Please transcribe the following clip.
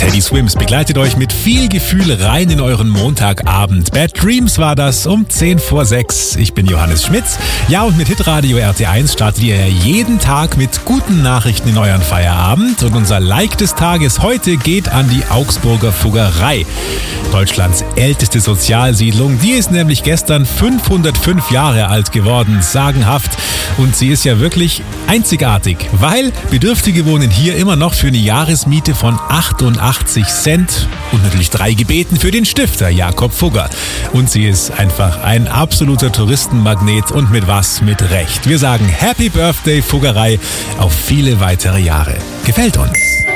Teddy Swims begleitet euch mit viel Gefühl rein in euren Montagabend. Bad Dreams war das um 10 vor 6. Ich bin Johannes Schmitz. Ja, und mit Hitradio RT1 startet ihr jeden Tag mit guten Nachrichten in euren Feierabend. Und unser Like des Tages heute geht an die Augsburger Fuggerei. Deutschlands älteste Sozialsiedlung. Die ist nämlich gestern 505 Jahre alt geworden. Sagenhaft. Und sie ist ja wirklich einzigartig, weil Bedürftige wohnen hier immer noch für eine Jahresmiete von 88 Cent und natürlich 3 Gebeten für den Stifter Jakob Fugger. Und sie ist einfach ein absoluter Touristenmagnet und mit was? Mit Recht. Wir sagen Happy Birthday Fuggerei auf viele weitere Jahre. Gefällt uns.